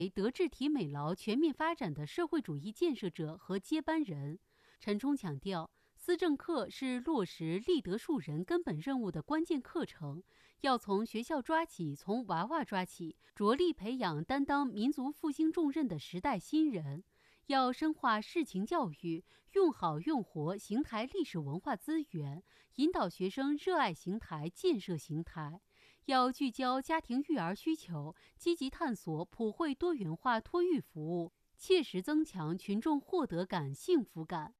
德智体美劳全面发展的社会主义建设者和接班人。陈冲强调，思政课是落实立德树人根本任务的关键课程，要从学校抓起，从娃娃抓起，着力培养担当民族复兴重任的时代新人。要深化世情教育，用好用活邢台历史文化资源，引导学生热爱邢台、建设邢台。要聚焦家庭育儿需求，积极探索普惠多元化托育服务，切实增强群众获得感、幸福感。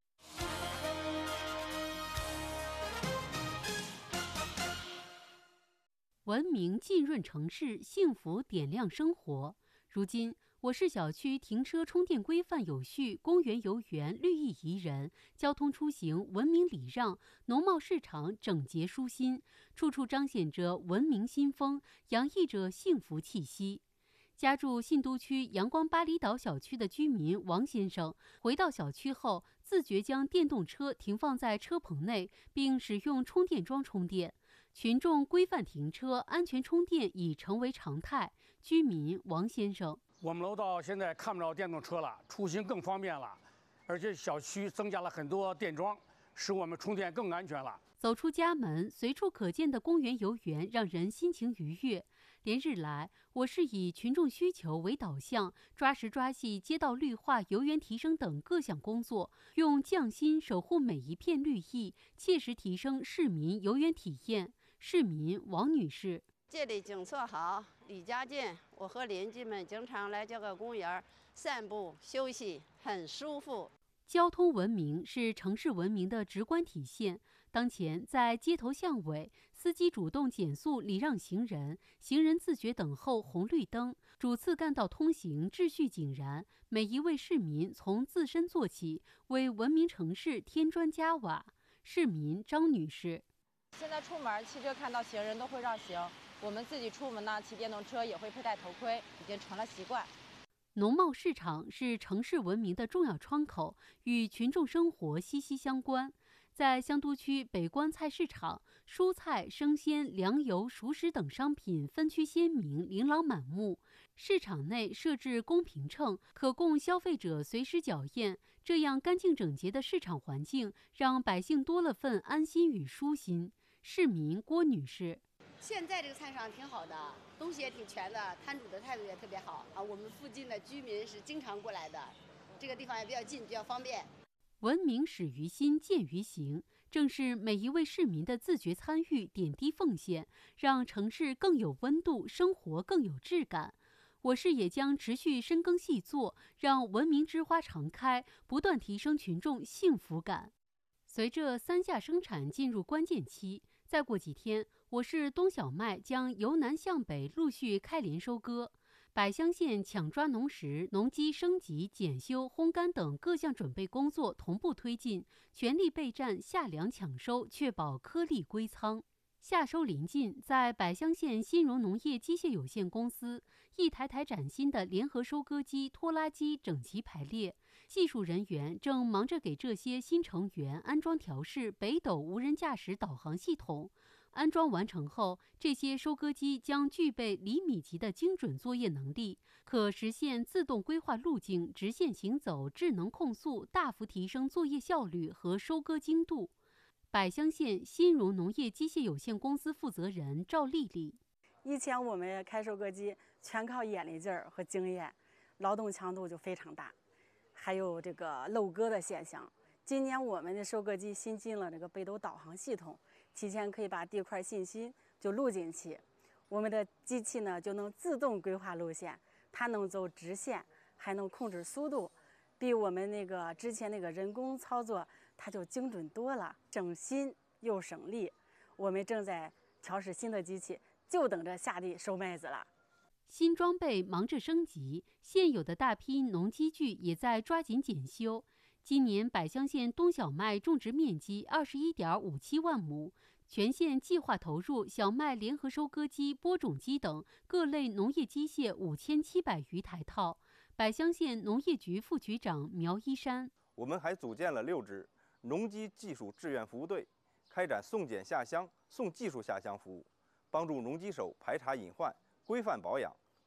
文明浸润城市，幸福点亮生活。如今，我市小区停车充电规范有序，公园游园绿意宜人，交通出行文明礼让，农贸市场整洁舒心，处处彰显着文明新风，洋溢着幸福气息。家住信都区阳光巴厘岛小区的居民王先生，回到小区后，自觉将电动车停放在车棚内，并使用充电桩充电。群众规范停车、安全充电已成为常态。居民王先生： 我们楼道现在看不着电动车了，出行更方便了，而且小区增加了很多电桩，使我们充电更安全了。 走出家门，随处可见的公园游园让人心情愉悦。连日来，我市以群众需求为导向，抓实抓细街道绿化、游园提升等各项工作，用匠心守护每一片绿意，切实提升市民游园体验。市民王女士： 这里景色好，离家近，我和邻居们经常来这个公园散步休息，很舒服。 交通文明是城市文明的直观体现。当前，在街头巷尾，司机主动减速礼让行人，行人自觉等候红绿灯，主次干道通行秩序井然。每一位市民从自身做起，为文明城市添砖加瓦。市民张女士： 现在出门，汽车看到行人都会让行，我们自己出门呢，骑电动车也会佩戴头盔，已经成了习惯。 农贸市场是城市文明的重要窗口，与群众生活息息相关。在香都区北关菜市场，蔬菜、生鲜、粮油、熟食等商品分区鲜明，琳琅满目。市场内设置公平秤，可供消费者随时缴验。这样干净整洁的市场环境，让百姓多了份安心与舒心。市民郭女士： 现在这个菜市场挺好的，东西也挺全的，摊主的态度也特别好啊。我们附近的居民是经常过来的，这个地方也比较近，比较方便。 文明始于心，见于行，正是每一位市民的自觉参与、点滴奉献，让城市更有温度，生活更有质感。我市也将持续深耕细作，让文明之花常开，不断提升群众幸福感。随着三下生产进入关键期，再过几天，我市冬小麦将由南向北陆续开镰收割。百乡县抢抓农时，农机升级、检修、烘干等各项准备工作同步推进，全力备战夏粮抢收，确保颗粒归仓。夏收临近，在百乡县新荣农业机械有限公司，一台台崭新的联合收割机、拖拉机整齐排列，技术人员正忙着给这些新成员安装调试北斗无人驾驶导航系统。安装完成后，这些收割机将具备厘米级的精准作业能力，可实现自动规划路径、直线行走、智能控速，大幅提升作业效率和收割精度。百乡县新荣农业机械有限公司负责人赵丽丽： 以前我们开收割机全靠眼力劲儿和经验，劳动强度就非常大，还有这个漏割的现象。今年我们的收割机新进了这个北斗导航系统，提前可以把地块信息就录进去，我们的机器呢就能自动规划路线，它能走直线，还能控制速度，比我们那个之前那个人工操作它就精准多了，省心又省力。我们正在调试新的机器，就等着下地收麦子了。 新装备忙着升级，现有的大批农机具也在抓紧检修。今年百乡县冬小麦种植面积21.57万亩，全县计划投入小麦联合收割机、播种机等各类农业机械5700余台套。百乡县农业局副局长苗一山： 我们还组建了6支农机技术志愿服务队，开展送检下乡、送技术下乡服务，帮助农机手排查隐患、规范保养，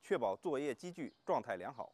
确保作业机具状态良好。